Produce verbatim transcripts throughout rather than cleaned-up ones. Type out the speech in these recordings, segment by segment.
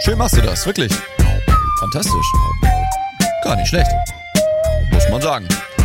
Schön machst du das, wirklich. Fantastisch. Gar nicht schlecht. Muss man sagen.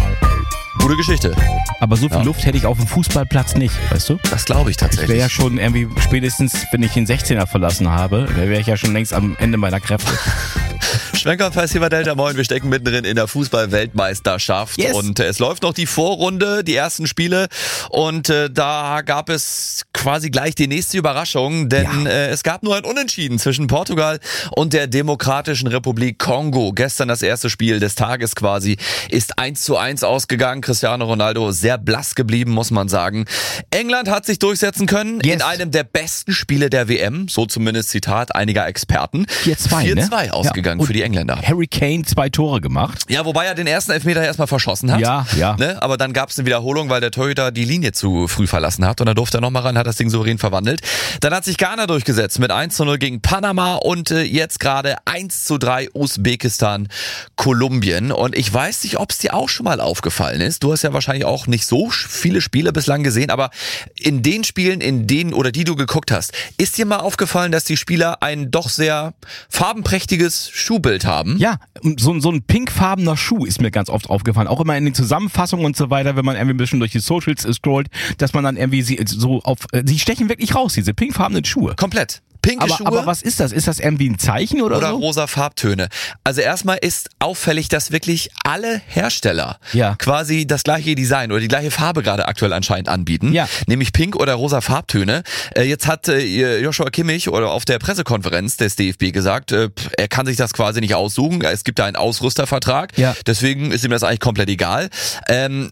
Gute Geschichte. Aber so viel Ja. Luft hätte ich auf dem Fußballplatz nicht, weißt du? Das glaube ich Ich wäre tatsächlich. ja schon irgendwie spätestens, wenn ich den sechzehner verlassen habe, wäre ich ja schon längst am Ende meiner Kräfte. Schwenker-Festival Delta Moin, wir stecken mittendrin in der Fußball-Weltmeisterschaft Yes. und äh, es läuft noch die Vorrunde, die ersten Spiele und äh, da gab es quasi gleich die nächste Überraschung, denn Ja. äh, es gab nur ein Unentschieden zwischen Portugal und der Demokratischen Republik Kongo. Gestern das erste Spiel des Tages quasi ist eins zu eins ausgegangen. Cristiano Ronaldo sehr blass geblieben, muss man sagen. England hat sich durchsetzen können Yes. in einem der besten Spiele der W M, so zumindest Zitat einiger Experten. vier zwei, ne? vier zwei ausgegangen Ja. für die Engländer. Harry Kane zwei Tore gemacht. Ja, wobei er den ersten Elfmeter erstmal verschossen hat. Ja, ja. Ne? Aber dann gab es eine Wiederholung, weil der Torhüter die Linie zu früh verlassen hat und dann durfte er nochmal ran, hat das Ding souverän verwandelt. Dann hat sich Ghana durchgesetzt mit eins zu null gegen Panama und äh, jetzt gerade eins zu drei Usbekistan, Kolumbien. Und ich weiß nicht, ob es dir auch schon mal aufgefallen ist. Du hast ja wahrscheinlich auch nicht so viele Spiele bislang gesehen, aber in den Spielen, in denen oder die du geguckt hast, ist dir mal aufgefallen, dass die Spieler ein doch sehr farbenprächtiges Schuhbild haben? Ja, so, so ein pinkfarbener Schuh ist mir ganz oft aufgefallen. Auch immer in den Zusammenfassungen und so weiter, wenn man irgendwie ein bisschen durch die Socials scrollt, dass man dann irgendwie sie so auf, äh, sie stechen wirklich raus, diese pinkfarbenen Schuhe. Komplett. Pinke Aber, Schuhe. aber was ist das? Ist das irgendwie ein Zeichen oder, Oder so? rosa Farbtöne. Also erstmal ist auffällig, dass wirklich alle Hersteller Ja. quasi das gleiche Design oder die gleiche Farbe gerade aktuell anscheinend anbieten. Ja. Nämlich pink oder rosa Farbtöne. Äh, jetzt hat äh, Joshua Kimmich oder auf der Pressekonferenz des D F B gesagt, äh, er kann sich das quasi nicht aussuchen. Es gibt da einen Ausrüstervertrag. Ja. Deswegen ist ihm das eigentlich komplett egal. Ähm,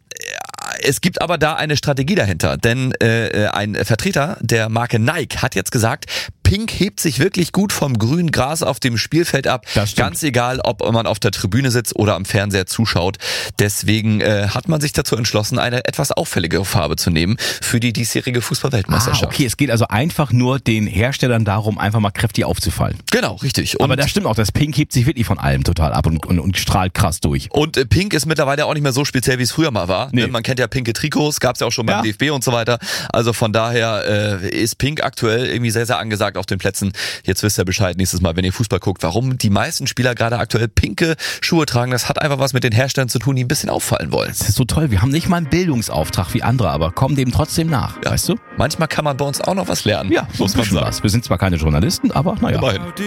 es gibt aber da eine Strategie dahinter, denn äh, ein Vertreter der Marke Nike hat jetzt gesagt, Pink hebt sich wirklich gut vom grünen Gras auf dem Spielfeld ab. Das stimmt. Ganz egal, ob man auf der Tribüne sitzt oder am Fernseher zuschaut. Deswegen äh, hat man sich dazu entschlossen, eine etwas auffälligere Farbe zu nehmen für die diesjährige Ah, Fußball-Weltmeisterschaft. okay, es geht also einfach nur den Herstellern darum, einfach mal kräftig aufzufallen. Genau, richtig. Und Aber das stimmt auch, das Pink hebt sich wirklich von allem total ab und, und, und strahlt krass durch. Und äh, Pink ist mittlerweile auch nicht mehr so speziell, wie es früher mal war. Nee. Ne? Man kennt ja pinke Trikots, gab's ja auch schon beim Ja. D F B und so weiter. Also von daher äh, ist Pink aktuell irgendwie sehr, sehr angesagt auf den Plätzen. Jetzt wisst ihr Bescheid nächstes Mal, wenn ihr Fußball guckt, warum die meisten Spieler gerade aktuell pinke Schuhe tragen. Das hat einfach was mit den Herstellern zu tun, die ein bisschen auffallen wollen. Das ist so toll, wir haben nicht mal einen Bildungsauftrag wie andere, aber kommen dem trotzdem nach, Ja. weißt du? Manchmal kann man bei uns auch noch was lernen. Ja, so muss man ein bisschen sagen. was. Wir sind zwar keine Journalisten, aber naja. Immerhin.